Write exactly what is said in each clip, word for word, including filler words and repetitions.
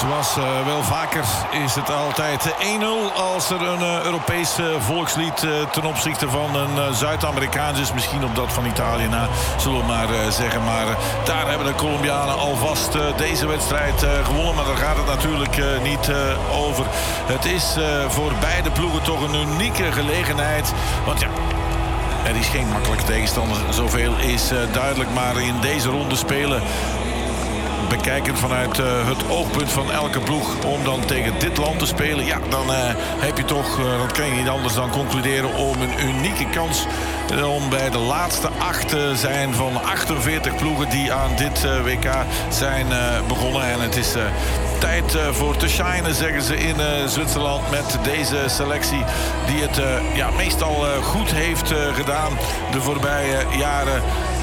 Zoals uh, wel vaker is het altijd één nul als er een uh, Europees uh, volkslied uh, ten opzichte van een uh, Zuid-Amerikaans is. Misschien op dat van Italië na, zullen we maar uh, zeggen. Maar uh, daar hebben de Colombianen alvast uh, deze wedstrijd uh, gewonnen. Maar daar gaat het natuurlijk uh, niet uh, over. Het is uh, voor beide ploegen toch een unieke gelegenheid. Want ja, er is geen makkelijke tegenstander. Zoveel is uh, duidelijk. Maar in deze ronde spelen, bekijkend vanuit uh, het oogpunt van elke ploeg, om dan tegen dit land te spelen, ja, dan uh, heb je toch, uh, dat kan je niet anders dan concluderen, om een unieke kans uh, om bij de laatste acht te uh, zijn van achtenveertig ploegen die aan dit uh, W K zijn uh, begonnen. En het is uh, tijd uh, voor te shinen, zeggen ze in uh, Zwitserland, met deze selectie die het uh, ja, meestal uh, goed heeft uh, gedaan de voorbije jaren.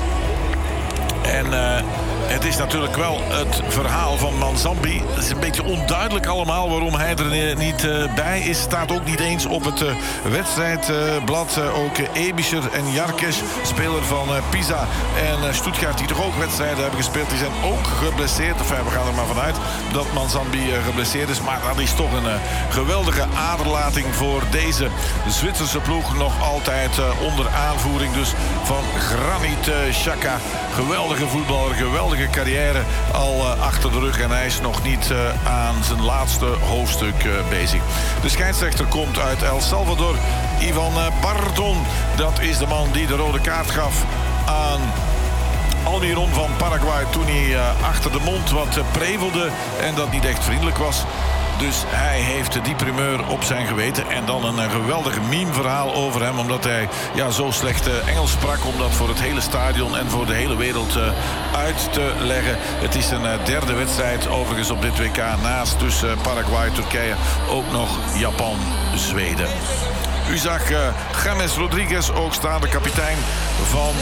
En uh, het is natuurlijk wel het verhaal van Manzambi. Het is een beetje onduidelijk allemaal waarom hij er niet uh, bij is. Staat ook niet eens op het uh, wedstrijdblad. Uh, ook uh, Ebischer en Jarkes, speler van uh, Pisa en uh, Stuttgart, die toch ook wedstrijden hebben gespeeld, die zijn ook geblesseerd. Enfin, we gaan er maar vanuit dat Manzambi uh, geblesseerd is. Maar dat is toch een uh, geweldige aderlating voor deze Zwitserse ploeg. Nog altijd uh, onder aanvoering dus van Granit uh, Xhaka. Geweldige voetballer, geweldige carrière al uh, achter de rug. En hij is nog niet uh, aan zijn laatste hoofdstuk uh, bezig. De scheidsrechter komt uit El Salvador. Ivan uh, Bardon, dat is de man die de rode kaart gaf aan Almiron van Paraguay toen hij uh, achter de mond wat uh, prevelde en dat niet echt vriendelijk was. Dus hij heeft die primeur op zijn geweten. En dan een, een geweldig meme-verhaal over hem, omdat hij ja, zo slecht uh, Engels sprak, om dat voor het hele stadion en voor de hele wereld uh, uit te leggen. Het is een uh, derde wedstrijd overigens op dit W K. Naast dus uh, Paraguay, Turkije, ook nog Japan, Zweden. U zag uh, James Rodriguez ook staan, de kapitein van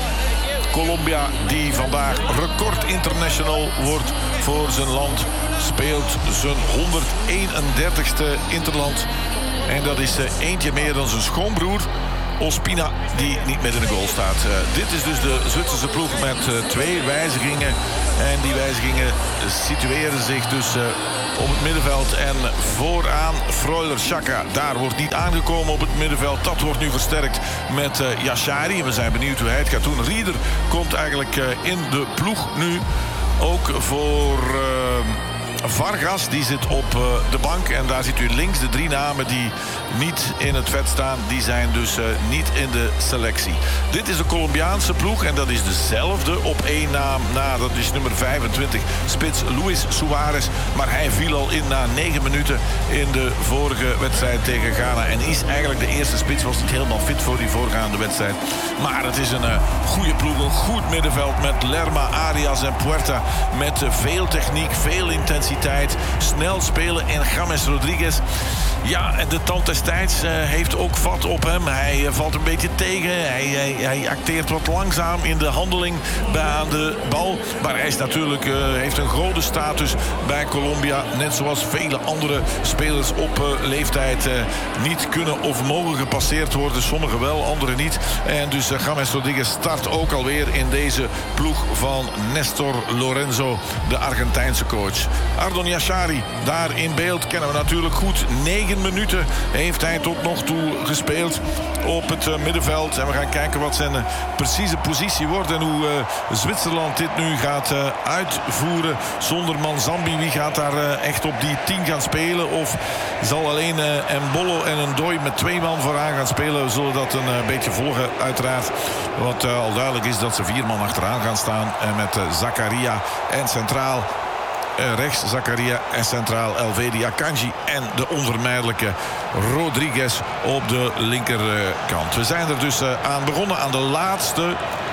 Colombia, die vandaag record international wordt voor zijn land. Speelt zijn honderdeenendertigste interland. En dat is uh, eentje meer dan zijn schoonbroer Ospina, die niet meer in de goal staat. Uh, dit is dus de Zwitserse ploeg met uh, twee wijzigingen. En die wijzigingen situeren zich dus uh, op het middenveld. En vooraan Freuler Xhaka. Daar wordt niet aangekomen op het middenveld. Dat wordt nu versterkt met uh, Yashari. We zijn benieuwd hoe hij het gaat doen. Rieder komt eigenlijk uh, in de ploeg nu. Ook voor Uh, Vargas, die zit op uh, de bank. En daar ziet u links de drie namen die niet in het vet staan. Die zijn dus uh, niet in de selectie. Dit is de Colombiaanse ploeg. En dat is dezelfde op één naam na. Dat is nummer vijfentwintig. Spits Luis Suarez. Maar hij viel al in na negen minuten in de vorige wedstrijd tegen Ghana. En is eigenlijk de eerste spits. Was niet helemaal fit voor die voorgaande wedstrijd. Maar het is een uh, goede ploeg. Een goed middenveld met Lerma, Arias en Puerta. Met uh, veel techniek, veel intensiteit. Snel spelen en James Rodriguez. Ja, de tand des tijds uh, heeft ook vat op hem. Hij uh, valt een beetje tegen. Hij, hij, hij acteert wat langzaam in de handeling bij aan de bal. Maar hij is natuurlijk, uh, heeft een grote status bij Colombia. Net zoals vele andere spelers op uh, leeftijd uh, niet kunnen of mogen gepasseerd worden. Sommigen wel, anderen niet. En dus uh, James Rodriguez start ook alweer in deze ploeg van Nestor Lorenzo, de Argentijnse coach. Ardon Yashari, daar in beeld, kennen we natuurlijk goed. Negen minuten heeft hij tot nog toe gespeeld op het uh, middenveld. En we gaan kijken wat zijn uh, precieze positie wordt en hoe uh, Zwitserland dit nu gaat uh, uitvoeren. Zonder Manzambi, wie gaat daar uh, echt op die tien gaan spelen? Of zal alleen uh, Embolo en een Dooi met twee man vooraan gaan spelen? We zullen dat een uh, beetje volgen uiteraard. Wat uh, al duidelijk is dat ze vier man achteraan gaan staan. Uh, met uh, Zakaria en centraal Uh, rechts Zakaria en centraal Elvedi Akanji en de onvermijdelijke Rodriguez op de linkerkant. We zijn er dus uh, aan begonnen aan de laatste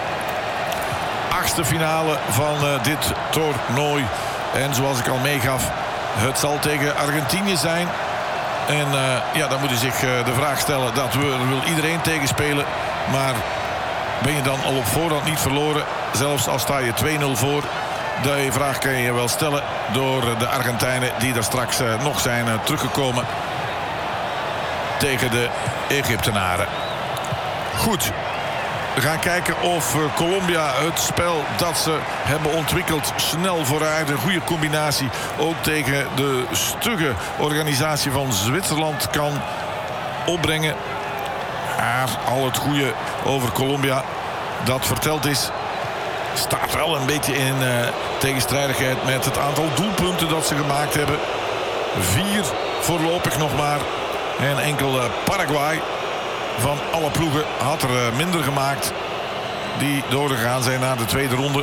achtste finale van uh, dit toernooi. En zoals ik al meegaf, het zal tegen Argentinië zijn. En uh, ja, dan moet je zich uh, de vraag stellen, dat we, wil iedereen tegenspelen. Maar ben je dan al op voorhand niet verloren? Zelfs al sta je twee nul voor. De vraag kan je je wel stellen door de Argentijnen die daar straks uh, nog zijn uh, teruggekomen tegen de Egyptenaren. Goed, gaan kijken of uh, Colombia het spel dat ze hebben ontwikkeld snel vooruit. Een goede combinatie ook tegen de stugge organisatie van Zwitserland kan opbrengen. Maar al het goede over Colombia dat verteld is, staat wel een beetje in uh, tegenstrijdigheid met het aantal doelpunten dat ze gemaakt hebben. Vier voorlopig nog maar. En enkel uh, Paraguay van alle ploegen had er uh, minder gemaakt. Die doorgegaan zijn naar de tweede ronde.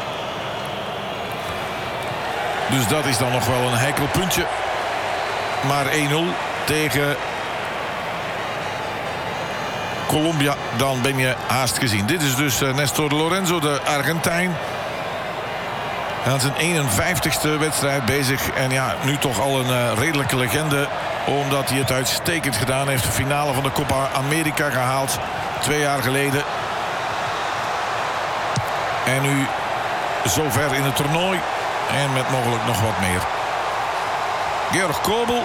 Dus dat is dan nog wel een heikel puntje. Maar één nul tegen Colombia, dan ben je haast gezien. Dit is dus uh, Néstor Lorenzo, de Argentijn. Aan zijn eenenvijftigste wedstrijd bezig. En ja, nu toch al een uh, redelijke legende. Omdat hij het uitstekend gedaan heeft. De finale van de Copa America gehaald. Twee jaar geleden. En nu zover in het toernooi. En met mogelijk nog wat meer. Georg Kobel.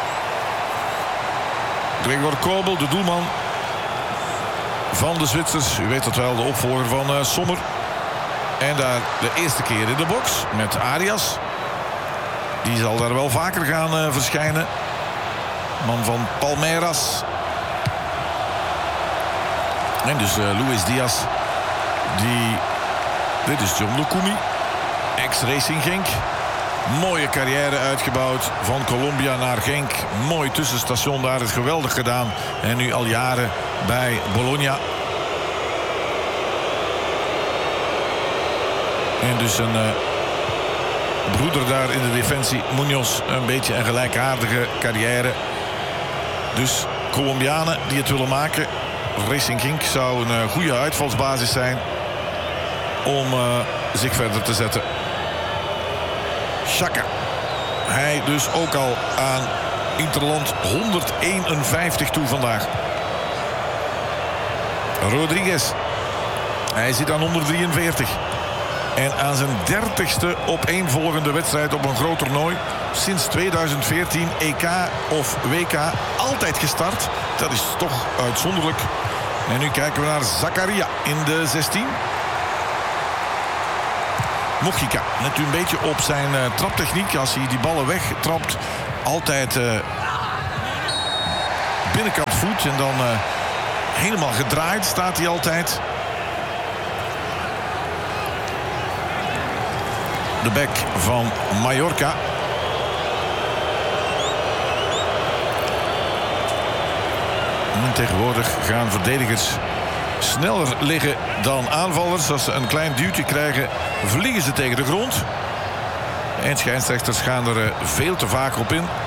Gregor Kobel, de doelman van de Zwitsers. U weet dat wel, de opvolger van uh, Sommer. En daar de eerste keer in de box met Arias. Die zal daar wel vaker gaan uh, verschijnen. Man van Palmeiras. En dus uh, Luis Diaz. Die... Dit is John Lucumi. Ex-Racing Genk. Mooie carrière uitgebouwd. Van Colombia naar Genk. Mooi tussenstation daar. Het geweldig gedaan. En nu al jaren bij Bologna. En dus een uh, broeder daar in de defensie. Munoz, een beetje een gelijkaardige carrière. Dus Colombianen die het willen maken. Racing Genk zou een uh, goede uitvalsbasis zijn. Om uh, zich verder te zetten. Xhaka. Hij dus ook al aan Interland honderdeenenvijftig toe vandaag. Rodriguez. Hij zit aan honderddrieënveertig. En aan zijn dertigste opeenvolgende wedstrijd op een groot toernooi. Sinds tweeduizend veertien E K of W K altijd gestart. Dat is toch uitzonderlijk. En nu kijken we naar Zakaria in de zestien. Mojica, net u een beetje op zijn uh, traptechniek. Als hij die ballen wegtrapt. Altijd uh, binnenkant voet. En dan uh, helemaal gedraaid staat hij altijd. De bek van Mallorca. En tegenwoordig gaan verdedigers sneller liggen dan aanvallers. Als ze een klein duwtje krijgen, vliegen ze tegen de grond. En scheidsrechters gaan er veel te vaak op in.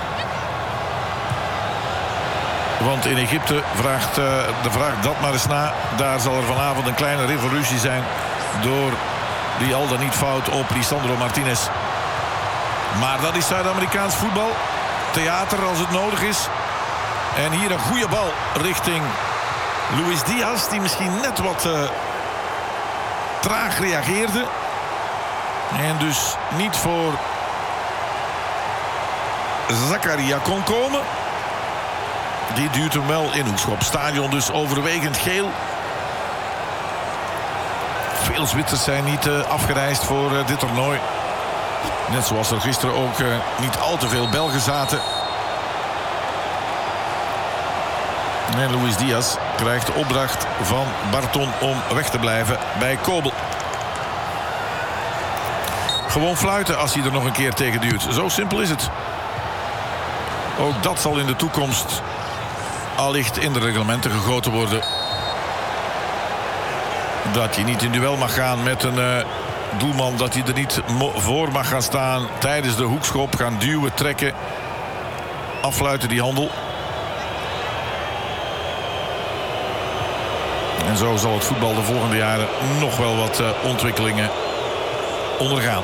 Want in Egypte vraagt, uh, de vraag dat maar eens na. Daar zal er vanavond een kleine revolutie zijn. Door die al dan niet fout op Lisandro Martinez. Maar dat is Zuid-Amerikaans voetbal. Theater als het nodig is. En hier een goede bal richting Luis Diaz. Die misschien net wat uh, traag reageerde. En dus niet voor Zakaria kon komen. Die duwt hem wel in hoekschop. Stadion dus overwegend geel. Veel Zwitsers zijn niet uh, afgereisd voor uh, dit toernooi. Net zoals er gisteren ook uh, niet al te veel Belgen zaten. En Luis Diaz krijgt de opdracht van Barton om weg te blijven bij Kobel. Gewoon fluiten als hij er nog een keer tegen duwt. Zo simpel is het. Ook dat zal in de toekomst allicht in de reglementen gegoten worden. Dat je niet in duel mag gaan met een uh, doelman. Dat hij er niet voor mag gaan staan tijdens de hoekschop. Gaan duwen, trekken. Affluiten die handel. En zo zal het voetbal de volgende jaren nog wel wat uh, ontwikkelingen ondergaan.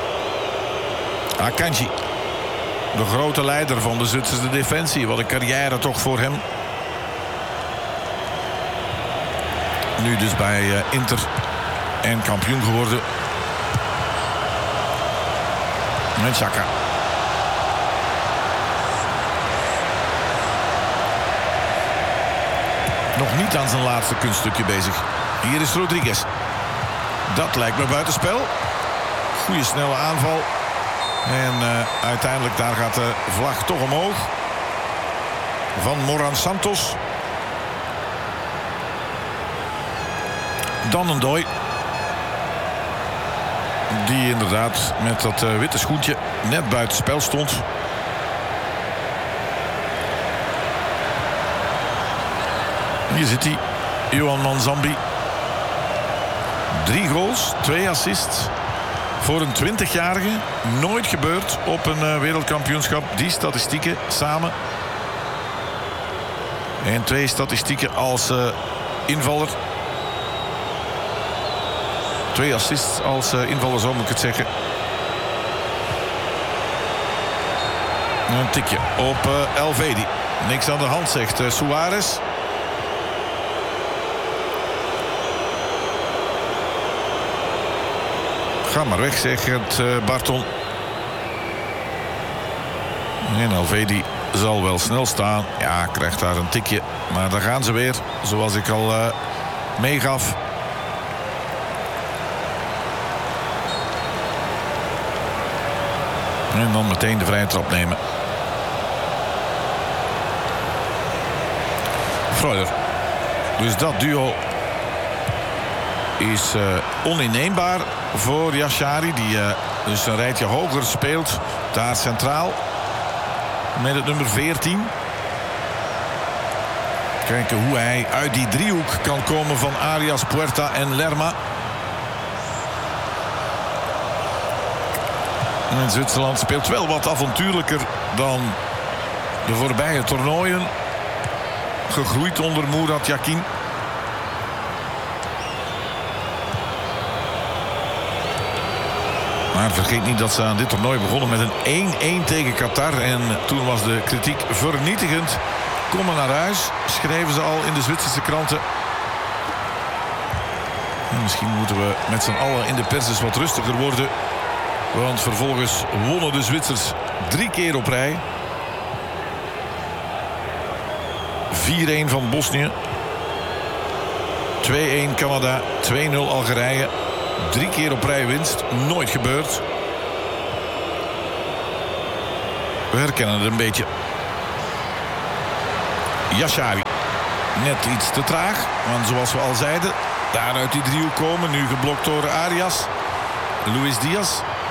Akanji. De grote leider van de Zwitserse defensie. Wat een carrière toch voor hem. Nu dus bij uh, Inter. En kampioen geworden. Met Xhaka. Nog niet aan zijn laatste kunststukje bezig. Hier is Rodriguez. Dat lijkt me buitenspel. Goeie snelle aanval. En uh, uiteindelijk daar gaat de vlag toch omhoog. Van Moran Santos. Dan een dooi. Die inderdaad met dat uh, witte schoentje net buitenspel stond. Hier zit hij. Johan Manzambi. Drie goals, twee assists. Voor een twintigjarige. Nooit gebeurd op een uh, wereldkampioenschap. Die statistieken samen. En twee statistieken als uh, invaller. Twee assists als uh, invaller, zo moet ik het zeggen. Een tikje op uh, Elvedi. Niks aan de hand, zegt uh, Suarez. Ga maar weg, zegt uh, Barton. En Elvedi zal wel snel staan. Ja, krijgt daar een tikje. Maar daar gaan ze weer, zoals ik al uh, meegaf. En dan meteen de vrije trap nemen. Freuler. Dus dat duo is uh, oninneembaar voor Yashari. Die uh, dus een rijtje hoger speelt. Daar centraal. Met het nummer veertien. Kijken hoe hij uit die driehoek kan komen van Arias, Puerta en Lerma. En Zwitserland speelt wel wat avontuurlijker dan de voorbije toernooien. Gegroeid onder Murat Yakin. Maar vergeet niet dat ze aan dit toernooi begonnen met een één-één tegen Qatar. En toen was de kritiek vernietigend. Kom maar naar huis, schreven ze al in de Zwitserse kranten. En misschien moeten we met z'n allen in de pers eens wat rustiger worden. Want vervolgens wonnen de Zwitsers drie keer op rij. vier-één van Bosnië. twee-één Canada. twee-nul Algerije. Drie keer op rij winst. Nooit gebeurd. We herkennen het een beetje. Yashari. Net iets te traag. Want zoals we al zeiden, daar uit die driehoek komen. Nu geblokt door Arias. Luis Diaz.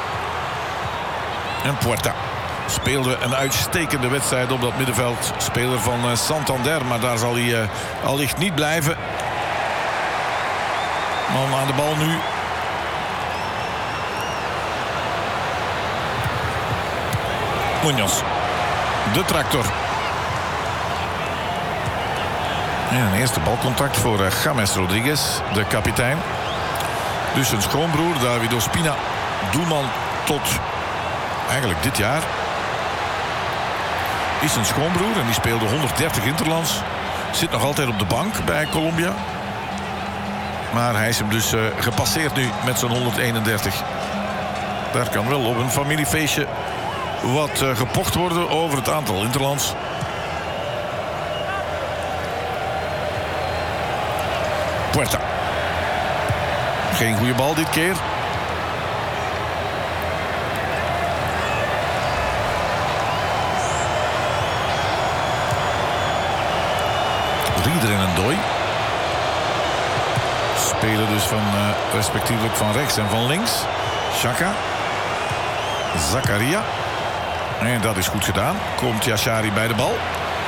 En Puerta speelde een uitstekende wedstrijd op dat middenveld. Speler van uh, Santander, maar daar zal hij uh, allicht niet blijven. Man aan de bal nu. Munoz. De tractor. En een eerste balcontact voor uh, James Rodriguez, de kapitein. Dus zijn schoonbroer, David Ospina, doelman tot eigenlijk dit jaar. Is zijn schoonbroer en die speelde honderddertig interlands. Zit nog altijd op de bank bij Colombia. Maar hij is hem dus uh, gepasseerd nu met zijn honderdeenendertig. Daar kan wel op een familiefeestje wat uh, gepocht worden over het aantal interlands. Puerta. Geen goede bal dit keer. Rieder en een dooi. Spelen dus van uh, respectievelijk van rechts en van links. Xhaka. Zakaria. En dat is goed gedaan. Komt Yashari bij de bal.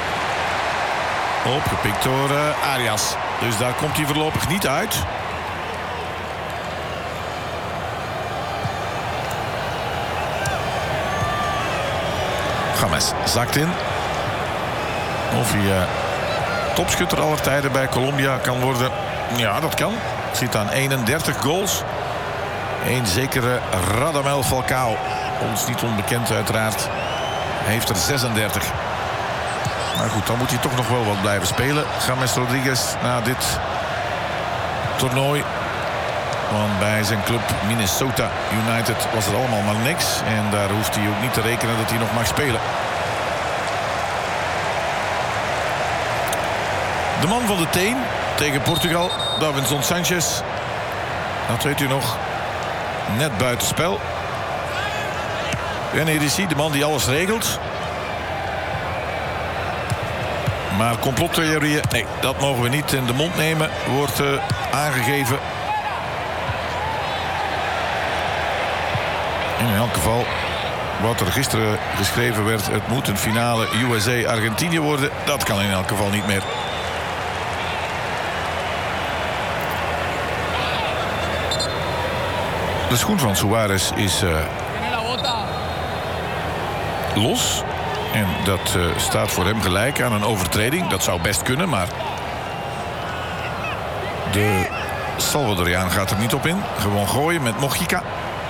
Opgepikt door uh, Arias. Dus daar komt hij voorlopig niet uit. James zakt in. Of hij uh, topschutter aller tijden bij Colombia kan worden. Ja, dat kan. Zit aan eenendertig goals. Eén zekere Radamel Falcao. Ons niet onbekend uiteraard. Hij heeft er zesendertig. Maar goed, dan moet hij toch nog wel wat blijven spelen. James Rodriguez na dit toernooi. Want bij zijn club Minnesota United was het allemaal maar niks. En daar hoeft hij ook niet te rekenen dat hij nog mag spelen. De man van de teen tegen Portugal. Davinson Sanchez. Dat weet u nog. Net buitenspel. En hier is hij, de man die alles regelt. Maar complottheorieën, nee, dat mogen we niet in de mond nemen. Wordt uh, aangegeven. In elk geval, wat er gisteren geschreven werd... het moet een finale U S A-Argentinië worden. Dat kan in elk geval niet meer. De schoen van Suarez is uh, los. En dat uh, staat voor hem gelijk aan een overtreding. Dat zou best kunnen, maar... de Salvadoriaan gaat er niet op in. Gewoon gooien met Mojica.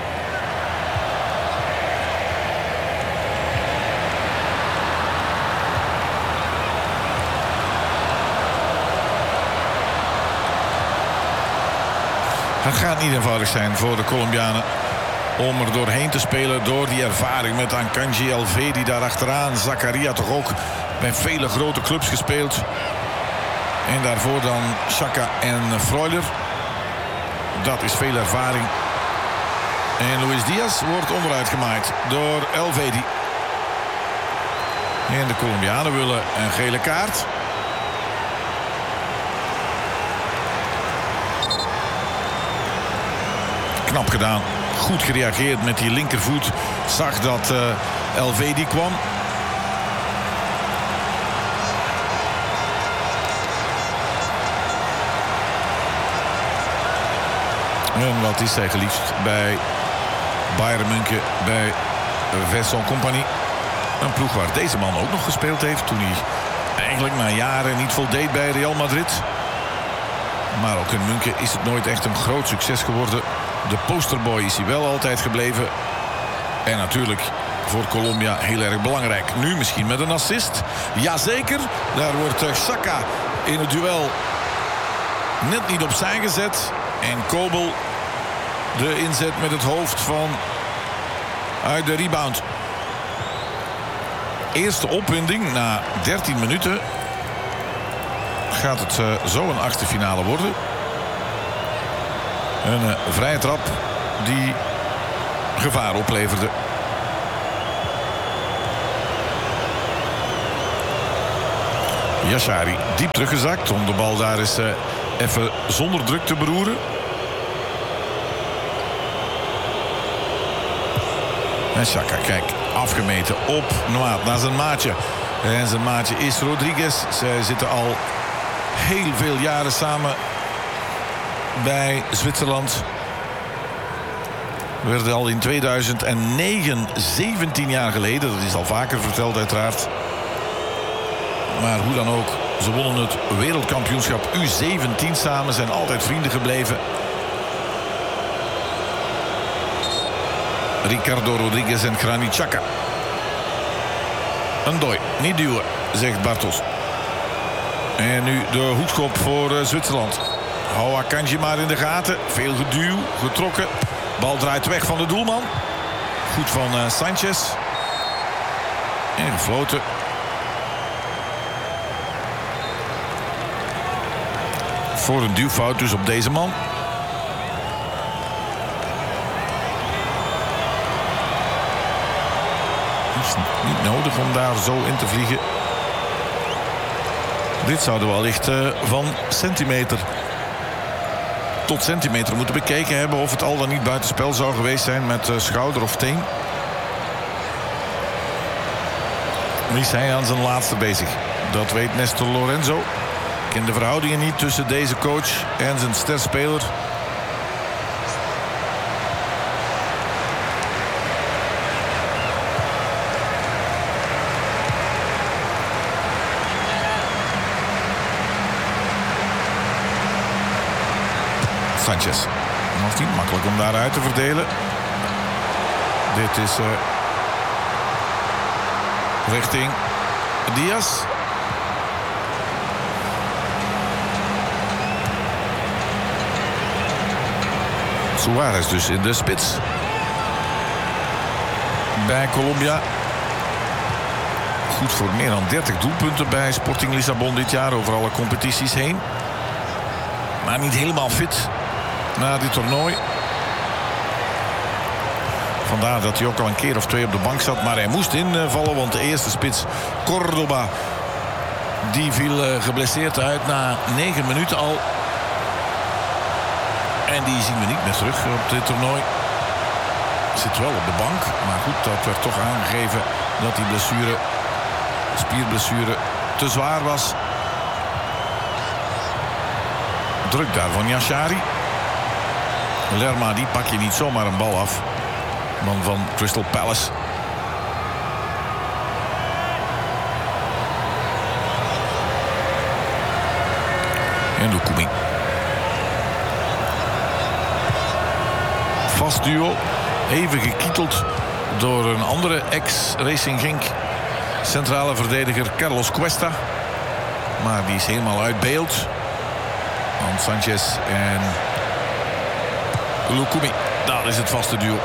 Het gaat niet eenvoudig zijn voor de Colombianen om er doorheen te spelen door die ervaring met Akanji, Elvedi daar achteraan. Zakaria toch ook bij vele grote clubs gespeeld. En daarvoor dan Xhaka en Freuler. Dat is veel ervaring. En Luis Diaz wordt onderuit gemaaid door Elvedi. En de Colombianen willen een gele kaart. Knap gedaan. Goed gereageerd met die linkervoet. Zag dat uh, Elvedi kwam. En wat is hij geliefd bij Bayern München, bij Vincent Kompany. Een ploeg waar deze man ook nog gespeeld heeft toen hij eigenlijk na jaren niet voldeed bij Real Madrid. Maar ook in München is het nooit echt een groot succes geworden. De posterboy is hij wel altijd gebleven. En natuurlijk voor Colombia heel erg belangrijk. Nu misschien met een assist. Jazeker, daar wordt Xhaka in het duel net niet opzij gezet. En Kobel de inzet met het hoofd van uit de rebound. Eerste opwinding na dertien minuten. Gaat het uh, zo een achtste finale worden. Een uh, vrije trap die gevaar opleverde. Yashari diep teruggezakt om de bal daar eens uh, even zonder druk te beroeren. En Xhaka, kijk, afgemeten op maat naar zijn maatje. En zijn maatje is Rodriguez. Zij zitten al heel veel jaren samen bij Zwitserland. We werden al in tweeduizend negen, zeventien jaar geleden. Dat is al vaker verteld uiteraard. Maar hoe dan ook, ze wonnen het wereldkampioenschap U zeventien samen. Zijn altijd vrienden gebleven. Ricardo Rodriguez en Granit Xhaka. Een dooi, niet duwen, zegt Bartos. En nu de hoekschop voor uh, Zwitserland. Hou Akanji maar in de gaten. Veel geduw, getrokken. Bal draait weg van de doelman. Goed van uh, Sanchez. En gefloten. Voor een duwfout dus op deze man. Het is niet nodig om daar zo in te vliegen. Dit zouden we allicht uh, van centimeter tot centimeter moeten bekeken hebben of het al dan niet buitenspel zou geweest zijn met uh, schouder of teen. Nu is hij aan zijn laatste bezig. Dat weet Nestor Lorenzo. Ik ken de verhoudingen niet tussen deze coach en zijn sterspeler. Sanchez. Nog niet makkelijk om daaruit te verdelen. Dit is uh, richting Diaz. Suarez dus in de spits. Bij Colombia. Goed voor meer dan dertig doelpunten bij Sporting Lissabon dit jaar over alle competities heen. maar niet helemaal fit na dit toernooi. Vandaar dat hij ook al een keer of twee op de bank zat. Maar hij moest invallen, want de eerste spits, Cordoba, die viel geblesseerd uit na negen minuten al. En die zien we niet meer terug op dit toernooi. Zit wel op de bank, maar goed, dat werd toch aangegeven dat die blessure, spierblessure, te zwaar was. Druk daar van Yashari. Lerma, die pak je niet zomaar een bal af. Man van Crystal Palace. En Lukumi. Vast duo. Even gekieteld door een andere ex-Racing Genk centrale verdediger Carlos Cuesta. Maar die is helemaal uit beeld. Want Sanchez en Lukumi, dat is het vaste duo.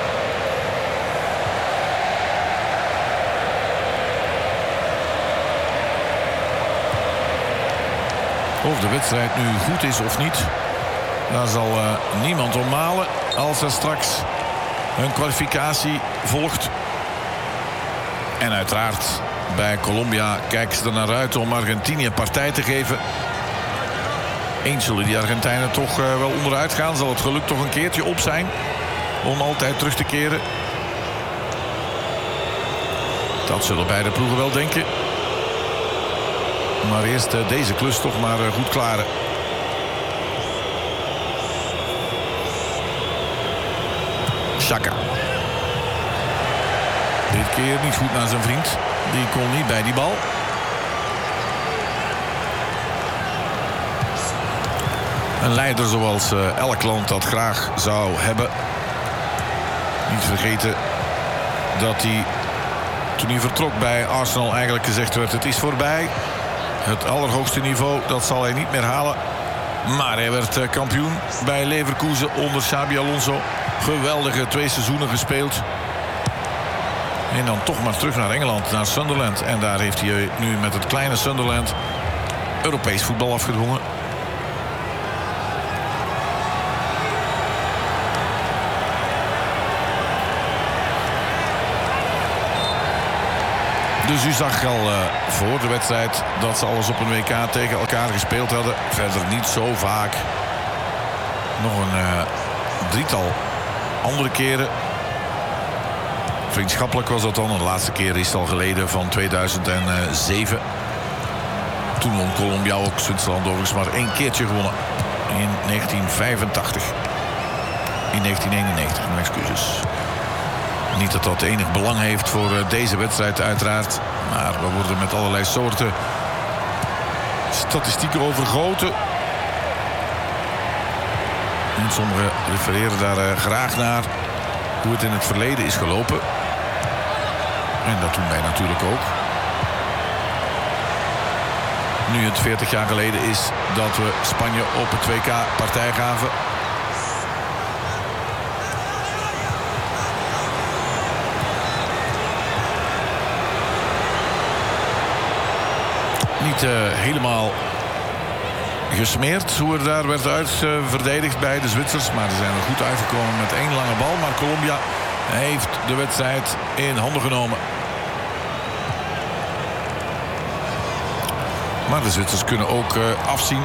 Of de wedstrijd nu goed is of niet, daar zal uh, niemand om malen als er straks een kwalificatie volgt. En uiteraard bij Colombia kijken ze er naar uit om Argentinië partij te geven. Eens zullen die Argentijnen toch uh, wel onderuit gaan. Zal het geluk toch een keertje op zijn om altijd terug te keren. Dat zullen beide ploegen wel denken. Maar eerst uh, deze klus toch maar uh, goed klaren. Xhaka. Dit keer niet goed naar zijn vriend. Die kon niet bij die bal. Een leider zoals uh, elk land dat graag zou hebben. Niet vergeten dat hij, toen hij vertrok bij Arsenal, eigenlijk gezegd werd: het is voorbij. Het allerhoogste niveau, dat zal hij niet meer halen. Maar hij werd uh, kampioen bij Leverkusen onder Xabi Alonso. Geweldige twee seizoenen gespeeld. En dan toch maar terug naar Engeland, naar Sunderland. En daar heeft hij nu met het kleine Sunderland Europees voetbal afgedwongen. Dus u zag al uh, voor de wedstrijd dat ze alles op een W K tegen elkaar gespeeld hadden. Verder niet zo vaak. Nog een uh, drietal andere keren. Vriendschappelijk was dat dan. De laatste keer is het al geleden van tweeduizend zeven. Toen won Colombia ook Zwitserland overigens maar één keertje gewonnen. In negentien vijfentachtig. In negentien eenennegentig, mijn excuses. Niet dat dat enig belang heeft voor deze wedstrijd uiteraard. Maar we worden met allerlei soorten statistieken overgoten. En sommigen refereren daar graag naar hoe het in het verleden is gelopen. En dat doen wij natuurlijk ook. Nu het veertig jaar geleden is dat we Spanje op het W K partij gaven. Niet uh, helemaal gesmeerd hoe er daar werd uitverdedigd uh, bij de Zwitsers. Maar ze zijn er goed uitgekomen met één lange bal. Maar Colombia heeft de wedstrijd in handen genomen. Maar de Zwitsers kunnen ook uh, afzien.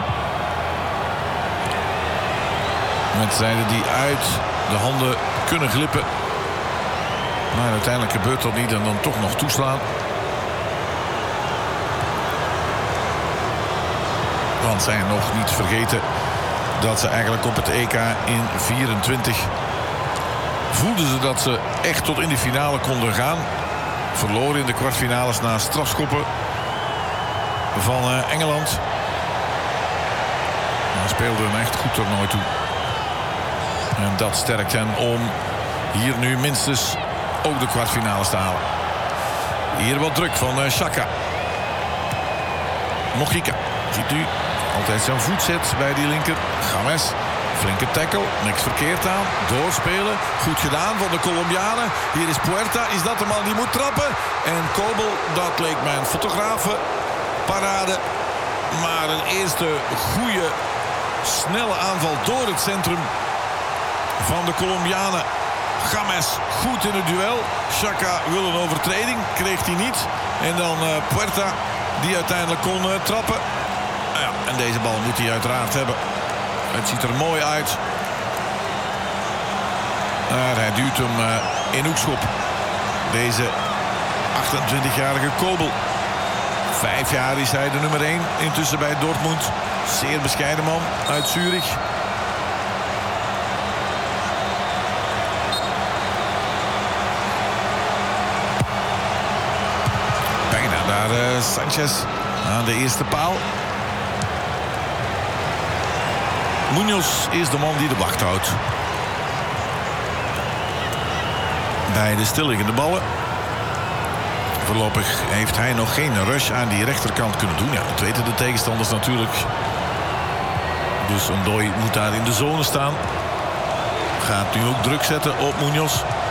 Wedstrijden die uit de handen kunnen glippen. Maar uiteindelijk gebeurt dat niet en dan toch nog toeslaan. Want zij nog niet vergeten dat ze eigenlijk op het E K in vierentwintig voelden ze dat ze echt tot in de finale konden gaan. Verloren in de kwartfinales na strafschoppen van uh, Engeland. Maar speelden een echt goed toernooi toe. En dat sterkt hen om hier nu minstens ook de kwartfinales te halen. Hier wat druk van uh, Xhaka. Mojica. Ziet u, altijd zijn voet zet bij die linker. James, flinke tackle, niks verkeerd aan. Doorspelen, goed gedaan van de Colombianen. Hier is Puerta, is dat de man die moet trappen? En Kobel, dat leek mij een fotografenparade. Maar een eerste goede snelle aanval door het centrum van de Colombianen. James goed in het duel. Xhaka wil een overtreding. Kreeg hij niet. En dan uh, Puerta die uiteindelijk kon uh, trappen. Nou ja, en deze bal moet hij uiteraard hebben. Het ziet er mooi uit. Maar hij duwt hem uh, in hoekschop. Deze achtentwintigjarige Kobel. Vijf jaar is hij de nummer één. Intussen bij Dortmund. Zeer bescheiden man uit Zurich. Bijna daar uh, Sanchez aan de eerste paal. Munoz is de man die de wacht houdt. Bij de stilliggende ballen. Voorlopig heeft hij nog geen rush aan die rechterkant kunnen doen. Ja, dat weten de tegenstanders natuurlijk. Dus Ndoye moet daar in de zone staan. Gaat nu ook druk zetten op Munoz.